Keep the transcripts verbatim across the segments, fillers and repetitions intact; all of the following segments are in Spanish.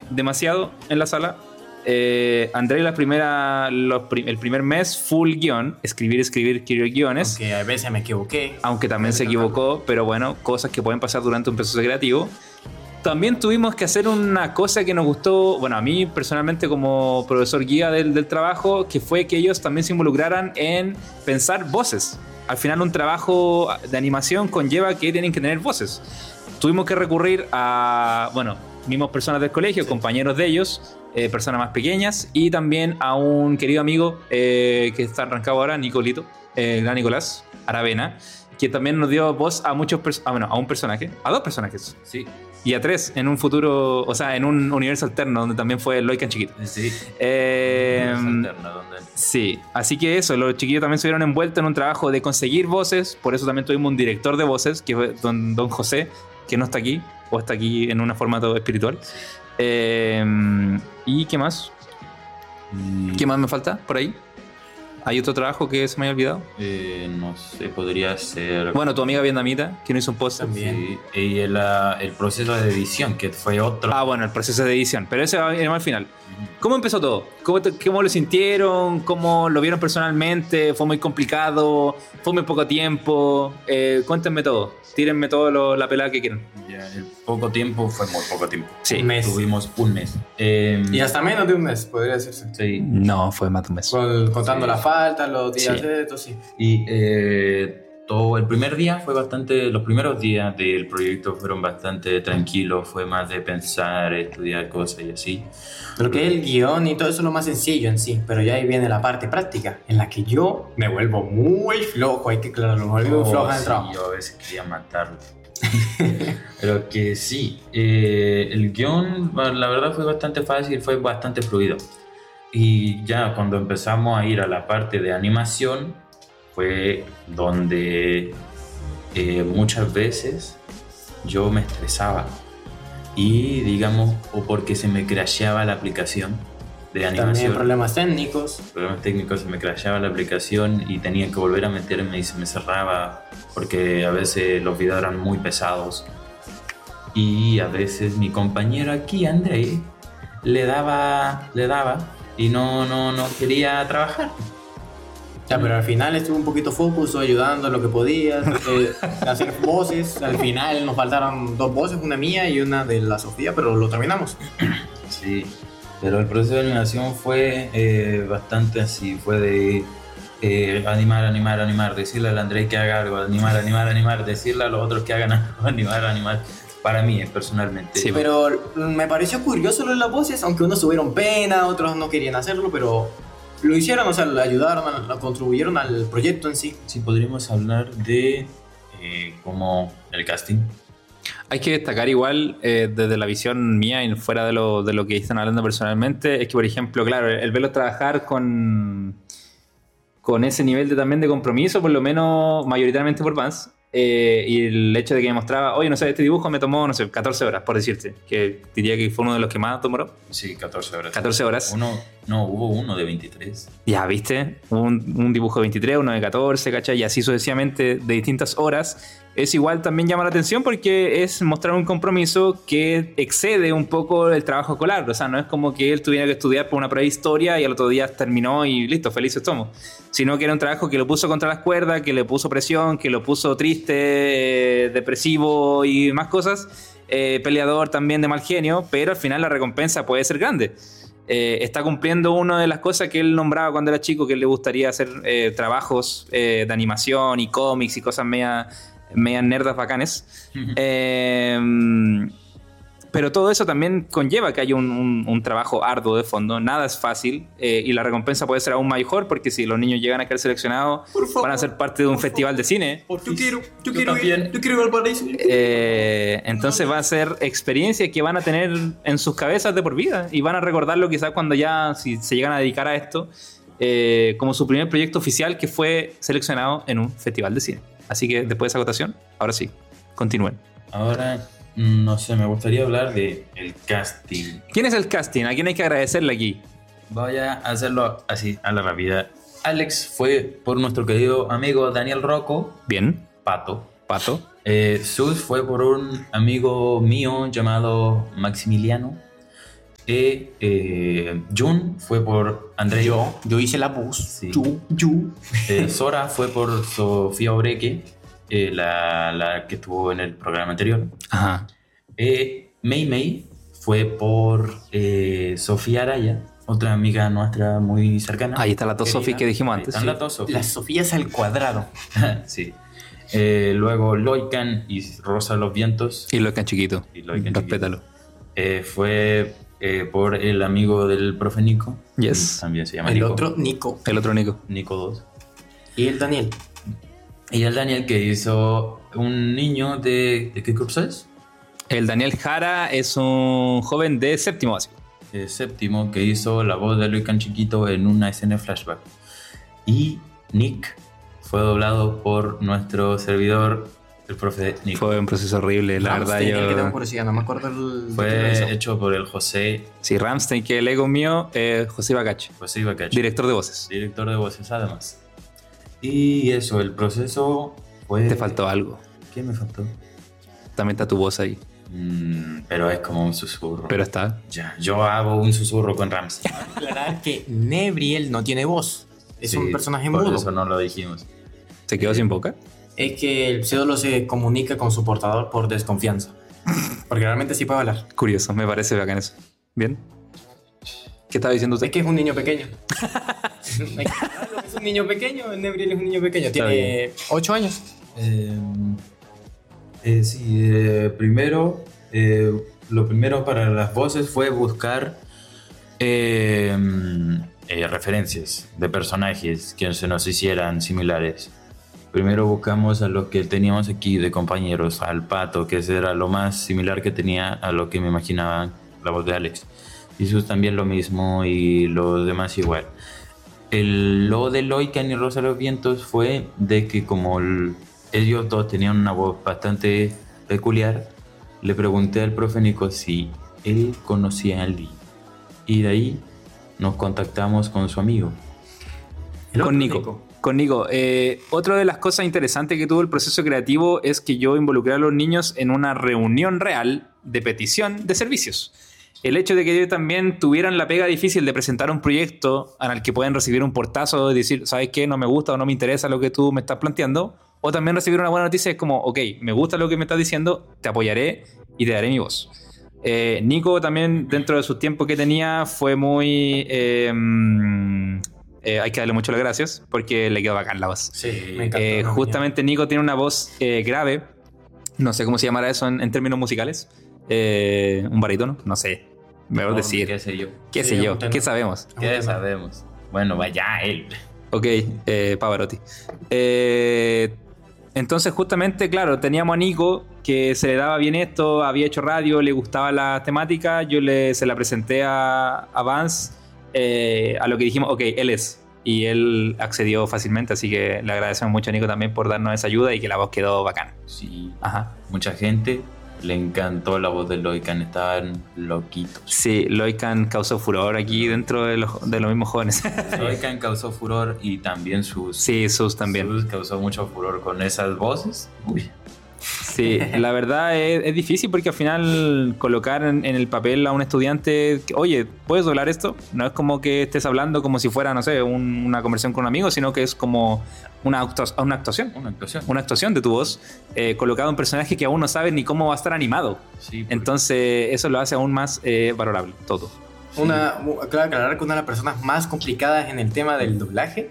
demasiado en la sala. Eh, André la primera, los prim- el primer mes full guión, escribir, escribir, escribir guiones. Aunque a veces me equivoqué. Aunque también se equivocó, pero bueno, cosas que pueden pasar durante un proceso creativo. También tuvimos que hacer una cosa que nos gustó, bueno, a mí personalmente como profesor guía del, del trabajo, que fue que ellos también se involucraran en pensar voces. Al final un trabajo de animación conlleva que tienen que tener voces. Tuvimos que recurrir a, bueno, mismos personas del colegio, sí. compañeros de ellos, eh, personas más pequeñas, y también a un querido amigo eh, que está arrancado ahora, Nicolito, eh, el gran Nicolás Aravena, que también nos dio voz a muchos, pers- ah, bueno, a un personaje, a dos personajes. Sí. Y a tres en un futuro, o sea, en un universo alterno donde también fue Loican chiquito. Sí. Eh, alterno, donde... Sí, así que eso, los chiquillos también se vieron envueltos en un trabajo de conseguir voces, por eso también tuvimos un director de voces, que fue don, don José, que no está aquí, o está aquí en un formato espiritual. Sí. Eh, ¿Y qué más? Y... ¿Qué más me falta por ahí? ¿Hay otro trabajo que se me haya olvidado? Eh, no sé, podría ser... Bueno, tu amiga vietnamita, que no hizo un post también. Sí, y el, el proceso de edición, que fue otro. Ah, bueno, el proceso de edición, pero ese va al final. ¿Cómo empezó todo? ¿Cómo, te, ¿Cómo lo sintieron? ¿Cómo lo vieron personalmente? ¿Fue muy complicado? ¿Fue muy poco tiempo? Eh, cuéntenme todo. Tírenme todo lo, la pelada que quieran. Ya, el poco tiempo fue muy poco tiempo. Sí. Un mes. Tuvimos un mes. Eh, y hasta menos de un mes, podría decirse. Sí. No, fue más de un mes. Con, contando sí. la falta, los días Sí. de esto, sí. Y eh, todo el primer día fue bastante... Los primeros días del proyecto fueron bastante tranquilos. Fue más de pensar, estudiar cosas y así. Lo que es el guión y todo eso es lo más sencillo en sí, pero ya ahí viene la parte práctica, en la que yo me vuelvo muy flojo, hay que aclararlo, me vuelvo muy Oh, flojo en el sí, trabajo. yo a veces quería matarlo. Pero que sí, eh, el guión la verdad fue bastante fácil, fue bastante fluido. Y ya cuando empezamos a ir a la parte de animación fue donde eh, muchas veces yo me estresaba. Y digamos, o porque se me crasheaba la aplicación de animación. También problemas técnicos. Problemas técnicos, se me crasheaba la aplicación y tenía que volver a meterme y se me cerraba porque a veces los videos eran muy pesados. Y a veces mi compañero aquí, André, le daba, le daba y no, no, no quería trabajar. Ya, pero al final estuve un poquito focus, ayudando en lo que podía, eh, hacer voces. Al final nos faltaron dos voces, una mía y una de la Sofía, pero lo terminamos. Sí, pero el proceso de animación fue eh, bastante así, fue de eh, animar, animar, animar, decirle al André que haga algo, animar, animar, animar, decirle a los otros que hagan algo, animar, animar. Para mí, personalmente. Sí, pero me pareció curioso lo de las voces, aunque unos tuvieron pena, otros no querían hacerlo, pero lo hicieron, o sea, le ayudaron, a, contribuyeron al proyecto en sí. Sí, podríamos hablar de eh, como el casting. Hay que destacar igual, eh, desde la visión mía y fuera de lo, de lo que están hablando personalmente, es que, por ejemplo, claro, el verlos trabajar con, con ese nivel de, también de compromiso, por lo menos mayoritariamente por Vance, eh, y el hecho de que me mostraba, oye, no sé, este dibujo me tomó, no sé, catorce horas, por decirte, que diría que fue uno de los que más tomó. Sí, catorce horas. catorce horas. Uno, no, hubo uno de veintitrés. Ya, ¿viste? Un, un dibujo de veintitrés, uno de catorce, ¿cachai? Y así sucesivamente de distintas horas. Es igual, también llama la atención porque es mostrar un compromiso que excede un poco el trabajo escolar. O sea, no es como que él tuviera que estudiar por una prueba de historia y al otro día terminó y listo, felices somos. Sino que era un trabajo que lo puso contra las cuerdas, que le puso presión, que lo puso triste, eh, depresivo y más cosas. Eh, peleador también de mal genio, pero al final la recompensa puede ser grande. Eh, está cumpliendo una de las cosas que él nombraba cuando era chico, que él le gustaría hacer eh, trabajos eh, de animación y cómics y cosas media, media nerdas bacanes. Uh-huh. eh, pero todo eso también conlleva que haya un, un, un trabajo arduo de fondo. Nada es fácil, eh, y la recompensa puede ser aún mejor, porque si los niños llegan a quedar seleccionados, favor, van a ser parte de un festival favor. de cine. Yo quiero, yo, yo quiero ir, yo quiero ir al paraíso. Eh, entonces va a ser experiencias que van a tener en sus cabezas de por vida y van a recordarlo quizás cuando ya, si se llegan a dedicar a esto, eh, como su primer proyecto oficial que fue seleccionado en un festival de cine. Así que después de esa acotación, ahora sí, continúen. Ahora, no sé, me gustaría hablar de el casting. ¿Quién es el casting? ¿A quién hay que agradecerle aquí? Voy a hacerlo así, a la rápida. Alex fue por nuestro querido amigo Daniel Rocco. Bien. Pato. Pato. Eh, Sus fue por un amigo mío llamado Maximiliano. E, eh, Jun fue por Andrei. Yo, yo hice la voz. Sí. Yo, yo. Eh, Sora fue por Sofía Obreque, eh, la, la que estuvo en el programa anterior. Ajá. Eh, Mei Mei fue por eh, Sofía Araya, otra amiga nuestra muy cercana. Ahí están las dos Querida. Sofís que dijimos Ahí antes. están Sí. las dos Sofías. Las Sofías al cuadrado. Sí. Eh, luego Loican y Rosa Los Vientos. Y lo que chiquito. Y Loican Respétalo. Eh, fue eh, por el amigo del profe Nico. Yes. También se llama El Nico. otro, Nico. El otro Nico. Nico dos. Y el Daniel. Y el Daniel, que hizo un niño de... ¿De qué curso es? El Daniel Jara es un joven de séptimo básico. Eh, séptimo, que hizo la voz de Loican chiquito en una escena de flashback. Y Nick fue doblado por nuestro servidor, el profe Nico. Fue un proceso horrible, la verdad. Ramstein, el que tengo Yo... curiosidad, no me acuerdo el. Fue hecho por el José, Sí, Ramstein, que el ego mío, eh, José Bacache, José Ibacachi, director de voces. director de voces además. Y eso, el proceso fue... Te faltó algo. ¿Qué me faltó? También está tu voz ahí. Mm, pero es como un susurro. Pero está. Ya, yo hago un susurro con Ramsey. Aclarar que Nebriel no tiene voz. Es Sí, un personaje por mudo. eso no lo dijimos. ¿Se quedó sin boca? Es que el pseudo se comunica con su portador por desconfianza. Porque realmente sí puede hablar. Curioso, me parece bacán eso. ¿Bien? ¿Qué estaba diciendo usted? Es que es un niño pequeño. Es un niño pequeño, el Nebriel es un niño pequeño. Tiene ocho años. Eh, eh, sí, eh, primero, eh, lo primero para las voces fue buscar eh, eh, referencias de personajes que se nos hicieran similares. Primero buscamos a los que teníamos aquí de compañeros, al Pato, que ese era lo más similar que tenía a lo que me imaginaba la voz de Alex. Jesús también lo mismo y los demás igual. El, lo de Loican y Rosa Los Vientos fue de que como el, ellos dos tenían una voz bastante peculiar, le pregunté al profe Nico si él conocía a Lee. Y de ahí nos contactamos con su amigo. El otro Con Nico. Con Nico. Eh, otra de las cosas interesantes que tuvo el proceso creativo es que yo involucré a los niños en una reunión real de petición de servicios. El hecho de que ellos también tuvieran la pega difícil de presentar un proyecto en el que pueden recibir un portazo y decir, ¿sabes qué? No me gusta o no me interesa lo que tú me estás planteando. O también recibir una buena noticia es como, ok, me gusta lo que me estás diciendo, te apoyaré y te daré mi voz. Eh, Nico también, dentro de su tiempo que tenía, fue muy... Eh, eh, hay que darle mucho las gracias porque le quedó bacán la voz. Sí, me encantó. Eh, no, justamente Nico tiene una voz eh, grave. No sé cómo se llamará eso en, en términos musicales. Eh, un barítono, no sé. Mejor No, decir. ¿Qué sé yo? ¿Qué Sí, sé yo? un tenor. ¿Qué sabemos? ¿Qué sabemos? Bueno, vaya él. Ok, eh, Pavarotti. Eh, entonces, justamente, claro, teníamos a Nico que se le daba bien esto, había hecho radio, le gustaba la temática. Yo le, se la presenté a, a Vance, eh, a lo que dijimos, ok, él es. Y él accedió fácilmente, así que le agradecemos mucho a Nico también por darnos esa ayuda y que la voz quedó bacán. Sí, Ajá. mucha gente le encantó la voz de Loican, estaban loquitos. Sí, Loican causó furor aquí dentro de los, de los mismos jóvenes. Loican causó furor y también sus... Sí, Sus también. Sus causó mucho furor con esas voces. Uy. Sí, la verdad es, es difícil porque al final colocar en, en el papel a un estudiante, que, oye, ¿puedes doblar esto? No es como que estés hablando como si fuera, no sé, un- una conversación con un amigo, sino que es como una, actua- una actuación. Una actuación. Una actuación de tu voz, eh, colocado en un personaje que aún no sabes ni cómo va a estar animado. Sí, porque- Entonces, eso lo hace aún más eh, valorable, todo. Una, claro, aclarar que una de las personas más complicadas en el tema del doblaje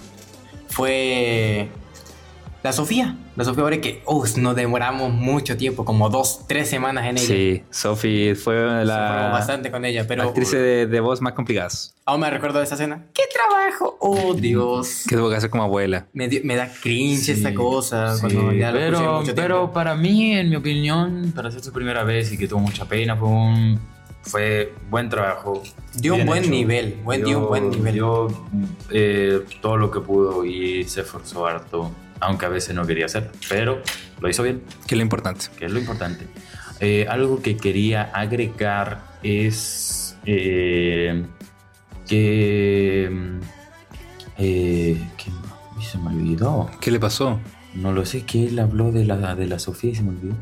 fue la Sofía. La Sofía Oreque. Uf, nos demoramos mucho tiempo, como dos, tres semanas en ella. Sí, Sophie fue una de Sufrimos las bastante con ella, pero actrices de, de voz más complicadas. aún me recuerdo de esa escena. ¡Qué trabajo! ¡Oh, Dios! Que tuvo que hacer como abuela. Me, dio- me da cringe Sí, esta cosa. sí, cuando ya lo escuché pero, mucho pero tiempo. para mí, en mi opinión, para ser su primera vez y que tuvo mucha pena, fue un fue buen trabajo. Dio un bien buen hecho. nivel, buen- dio un buen nivel. Dio eh, todo lo que pudo y se esforzó harto, aunque a veces no quería hacer, pero lo hizo bien, Que es lo importante. que es lo importante. Eh, algo que quería agregar es eh, que... Eh, que uy, se me olvidó. ¿Qué le pasó? No lo sé, que él habló de la, de la Sofía y se me olvidó.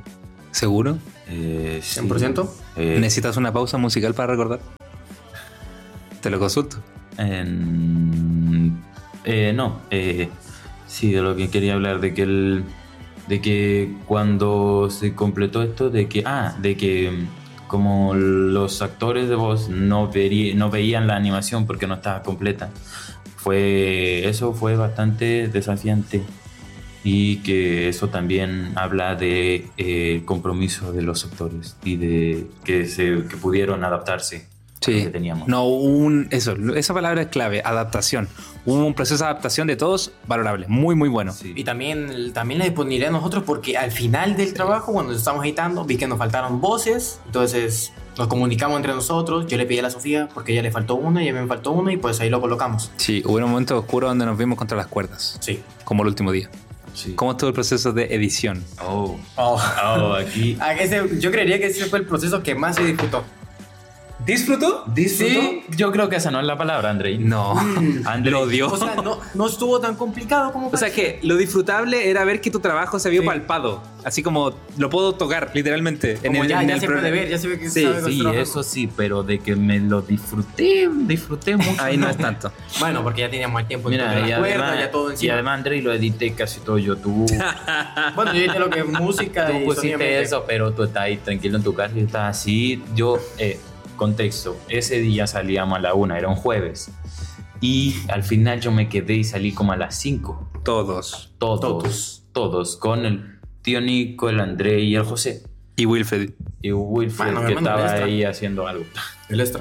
¿Seguro? Eh, sí. ¿cien por ciento? Eh, ¿Necesitas una pausa musical para recordar? Te lo consulto. en- eh, no, eh, sí, de lo que quería hablar, de que el, de que cuando se completó esto, de que, ah, de que mm, como los actores de voz no, verí- no veían la animación porque no estaba completa, fue, eso fue bastante desafiante y que eso también habla de eh, el compromiso de los actores y de que, se, que pudieron adaptarse. Sí. Que teníamos. No, un, eso, esa palabra es clave, adaptación. Hubo un proceso de adaptación de todos valorable, muy, muy bueno. Sí. Y también, también la disponibilidad de nosotros, porque al final del trabajo, cuando estamos editando, vi que nos faltaron voces, entonces nos comunicamos entre nosotros, yo le pedí a la Sofía porque a ella le faltó una y a mí me faltó una y pues ahí lo colocamos. Sí, hubo un momento oscuro donde nos vimos contra las cuerdas, Sí. como el último día. Sí. ¿Cómo estuvo el proceso de edición? Oh, Oh. oh, aquí. Ah, ese- yo creería que ese fue el proceso que más se disfrutó. ¿Disfrutó? ¿Disfrutó? Sí. Yo creo que esa no es la palabra, Andrei. No, Andrei. lo odió. O sea, no, no estuvo tan complicado como O sea parecía. que lo disfrutable era ver que tu trabajo se vio Sí. palpado. Así como lo puedo tocar, literalmente. Como ya, en ya el se pro- puede ver, ya se ve que Sí, sabe Sí, nuestro eso sí, pero de que me lo disfruté, disfruté mucho. Ahí no es tanto. trabajo. Bueno, porque ya teníamos el tiempo Mira, de y la cuerda, además, ya todo y encima. además, Andrei, lo edité casi todo yo. Tú, Bueno, yo dije lo que es música tú y sonido pusiste ambiente. eso, pero tú estás ahí tranquilo en tu casa y estás así. Yo, eh, contexto, ese día salíamos a la una, era un jueves. Y al final yo me quedé y salí como a las cinco. Todos. Todos, Todos. todos, con el tío Nico, el André y el José. Y Wilfred. Y Wilfred, Bueno, mi que hermano estaba extra. ahí haciendo algo. El extra.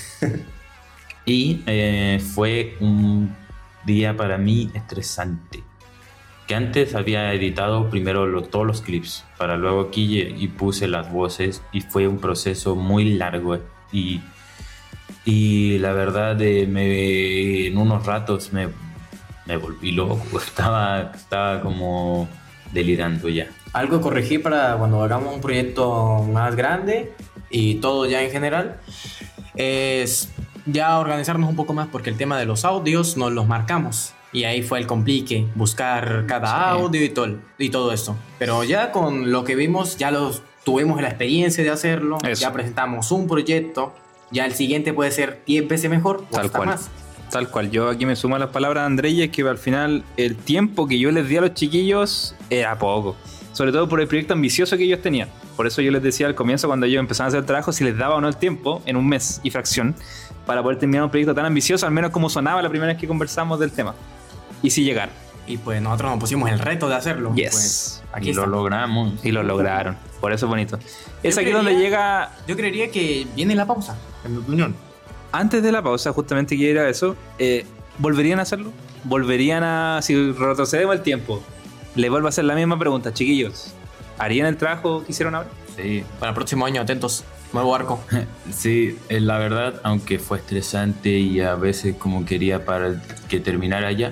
Y eh, fue un día para mí estresante. Que antes había editado primero lo- todos los clips, para luego aquí y, y puse las voces, y fue un proceso muy largo. Y, y la verdad, eh, me, en unos ratos me, me volví loco. Estaba, estaba como delirando ya. Algo que corregir para cuando hagamos un proyecto más grande y todo ya en general es ya organizarnos un poco más, porque el tema de los audios nos los marcamos y ahí fue el complique, buscar cada Sí. audio y todo, y todo esto. Pero ya con lo que vimos, ya los tuvimos la experiencia de hacerlo, Eso. ya presentamos un proyecto, ya el siguiente puede ser diez veces mejor o Tal hasta cual. más. Tal cual. Yo aquí me sumo a las palabras de Andrés, y es que al final el tiempo que yo les di a los chiquillos era poco. Sobre todo por el proyecto ambicioso que ellos tenían. Por eso yo les decía al comienzo, cuando ellos empezaban a hacer el trabajo, si les daba o no el tiempo, en un mes y fracción, para poder terminar un proyecto tan ambicioso, al menos como sonaba la primera vez que conversamos del tema. Y si llegar. Y pues nosotros nos pusimos el reto de hacerlo. Yes. Pues, aquí y está. lo logramos. Y lo lograron. Por eso es bonito. Es Yo aquí creería- donde llega... Yo creería que viene la pausa, en mi opinión. Antes de la pausa, justamente quiero ir a eso. eh, ¿Volverían a hacerlo? ¿Volverían a... Si retrocedemos el tiempo, les vuelvo a hacer la misma pregunta, chiquillos. ¿Harían el trabajo que hicieron ahora? Sí, Para el próximo año, atentos. Nuevo arco. sí, eh, la verdad, aunque fue estresante y a veces como quería para que terminara ya,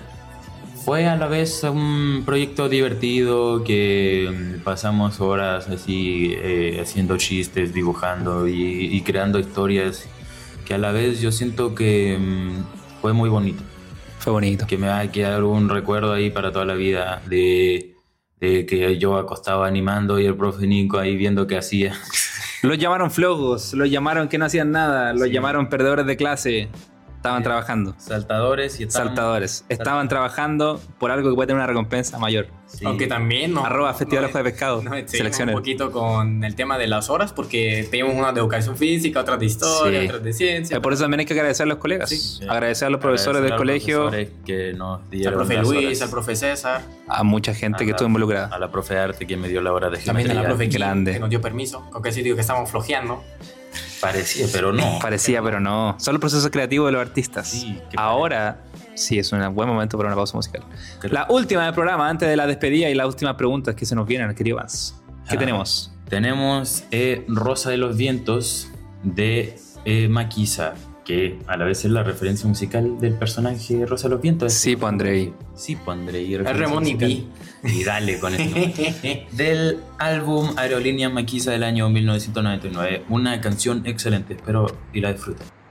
fue a la vez un proyecto divertido que mm, pasamos horas así eh, haciendo chistes, dibujando y, y creando historias que a la vez yo siento que mm, fue muy bonito, Fue bonito. que me va a quedar un recuerdo ahí para toda la vida de, de que yo acostaba animando y el profe Nico ahí viendo qué hacía. Los llamaron flojos, los llamaron que no hacían nada, los Sí. llamaron perdedores de clase. Estaban Sí. trabajando. Saltadores y estaban- Saltadores. Estaban trabajando por algo que puede tener una recompensa mayor. Sí. Aunque también no. Arroba Festival no- Ojo de Pescado. no, seguimos Selecciones. un poquito con el tema de las horas, porque tenemos una de educación física, otras de historia, Sí. otras de ciencia. Eh, Por eso también hay que agradecer a los colegas. Sí. Agradecer a los profesores Agradecer del a los colegio, profesores que nos al dieron profe las Luis, horas. al profe César, a mucha gente A que la- estuvo involucrada. A la profe de arte que me dio la hora de también a la geometría. profe Kim, grande. que nos dio permiso, aunque sí digo que estamos flojeando. Parecía, pero no. Parecía, pero no. Son los procesos creativos de los artistas. Sí, qué Ahora sí es un buen momento para una pausa musical. Creo- La última del programa, antes de la despedida y las últimas preguntas que se nos vienen, querido Vance. ¿Qué Ah. tenemos? Tenemos eh, Rosa de los Vientos de eh, Maquisa, que a la vez es la referencia musical del personaje Rosa de los Vientos. Sí, po, Andrei. Sí, pues Andrei. Es Remón y Pi. Y dale con esto. Del álbum Aerolínea Maquisa del año mil novecientos noventa y nueve. Una canción excelente, espero y la disfruten.